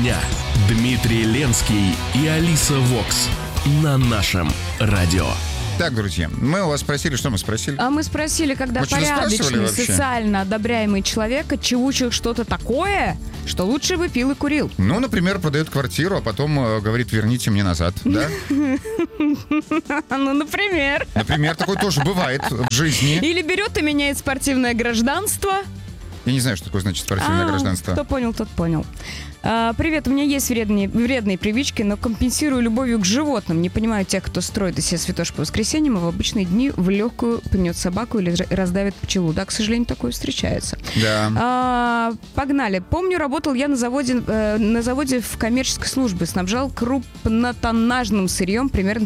дня. Дмитрий Ленский и Алиса Вокс на нашем радио. Так, друзья, мы у вас спросили, что мы спросили? А мы спросили, когда порядочный, социально одобряемый человек отчебучил что-то такое, что лучше бы пил и курил. Ну, например, продает квартиру, а потом говорит, верните мне назад, да? Ну, например. Например, такое тоже бывает в жизни. Или берет и меняет спортивное гражданство. Я не знаю, что такое значит спортивное гражданство. Кто понял, тот понял. Привет, у меня есть вредные привычки, но компенсирую любовью к животным. Не понимаю тех, кто строит из себя святош по воскресеньям, а в обычные дни в легкую пнет собаку или раздавит пчелу. Да, к сожалению, такое встречается. Да. Погнали. Помню, работал я на заводе в коммерческой службе. Снабжал крупнотоннажным сырьем примерно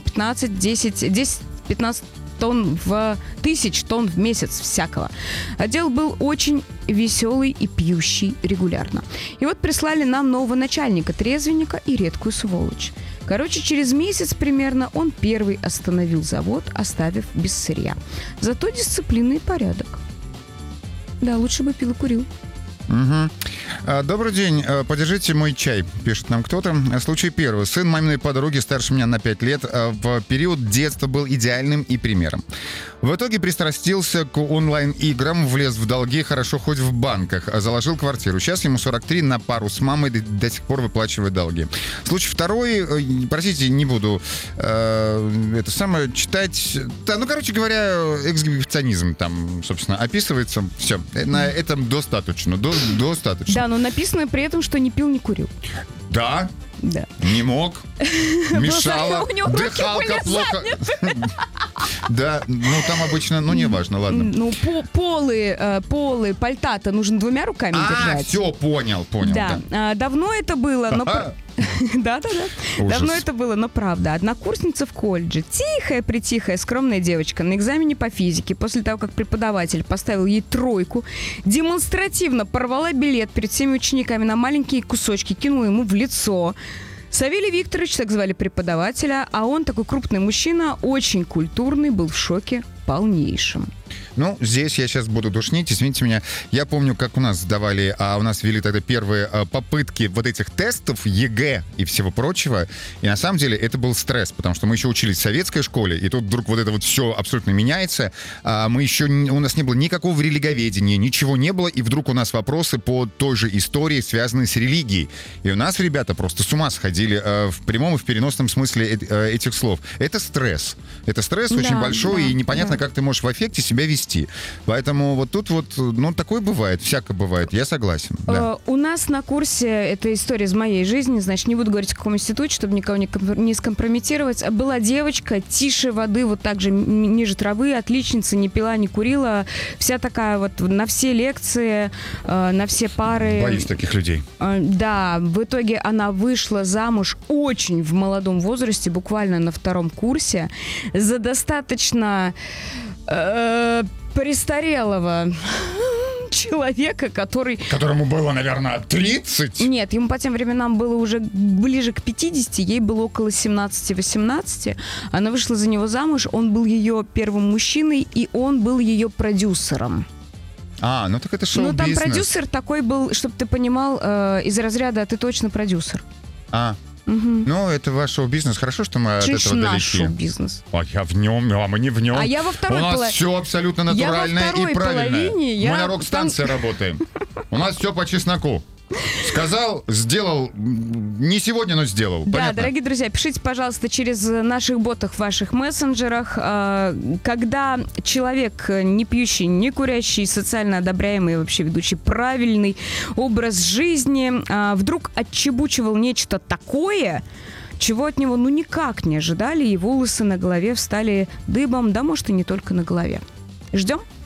15 тысяч тонн в месяц всякого. Отдел был очень веселый и пьющий регулярно. И вот прислали нам нового начальника, трезвенника и редкую сволочь. Короче, через месяц примерно он первый остановил завод, оставив без сырья. Зато дисциплина и порядок. Да, лучше бы пил и курил. Угу. Добрый день, подержите мой чай, пишет нам кто-то. Случай первый. Сын маминой подруги, старше меня на 5 лет, в период детства был идеальным и примером. В итоге пристрастился к онлайн-играм, влез в долги, хорошо хоть в банках, заложил квартиру. Сейчас ему 43, на пару с мамой до сих пор выплачивает долги. Случай второй, простите, не буду это самое читать. Да, ну, короче говоря, эксгибиционизм там, собственно, описывается. Все, на этом достаточно. Достаточно. Да, но написано при этом, что не пил, не курил. Да? Да. Не мог. Мешало. Дыхалка плохо. Да, ну там обычно, ну не важно, ладно. Ну, полы пальта-то нужно 2 руками держать. Все, понял. Да. Давно это было, но... Да. Давно это было, но правда. Однокурсница в колледже. Тихая-притихая, скромная девочка. На экзамене по физике, после того, как преподаватель поставил ей 3, демонстративно порвала билет перед всеми учениками на маленькие кусочки, кинула ему в лицо. Савелий Викторович, так звали преподавателя, а он такой крупный мужчина, очень культурный, был в шоке полнейшем. Ну, здесь я сейчас буду душнить, извините меня. Я помню, как у нас сдавали, у нас ввели тогда первые попытки вот этих тестов, ЕГЭ и всего прочего. И на самом деле это был стресс, потому что мы еще учились в советской школе, и тут вдруг вот это вот все абсолютно меняется. У нас не было никакого религоведения, ничего не было, и вдруг у нас вопросы по той же истории, связанные с религией. И у нас ребята просто с ума сходили в прямом и в переносном смысле этих слов. Это стресс. Это стресс очень большой, и непонятно, как ты можешь в аффекте себя вести. Поэтому вот тут вот, ну, такое бывает, всякое бывает, я согласен. Да. У нас на курсе, это история из моей жизни, значит, не буду говорить, в каком институте, чтобы никого не скомпрометировать, была девочка, тише воды, вот так же ниже травы, отличница, не пила, не курила, вся такая вот на все лекции, на все пары. Боюсь таких людей. Да, в итоге она вышла замуж очень в молодом возрасте, буквально на 2 курсе, за достаточно... престарелого человека, которому было, наверное, 30? Нет, ему по тем временам было уже ближе к 50, ей было около 17-18. Она вышла за него замуж, он был ее первым мужчиной, и он был ее продюсером. Ну так это шоу-бизнес. Ну там продюсер такой был, чтобы ты понимал, из разряда «ты точно продюсер». Угу. Ну, это ваш шоу-бизнес. Хорошо, что мы от этого далеки. Наш шоу-бизнес. Я в нем, а мы не в нем. А я во второй половине. У нас все абсолютно натуральное и правильное. Мы на рок-станции работаем. У нас все по чесноку. Сказал, сделал. Не сегодня, но сделал. Да, понятно? Дорогие друзья, пишите, пожалуйста, через наших ботах в ваших мессенджерах, когда человек не пьющий, не курящий, социально одобряемый, вообще ведущий правильный образ жизни, вдруг отчебучивал нечто такое, чего от него никак не ожидали, и волосы на голове встали дыбом, да, может, и не только на голове. Ждем?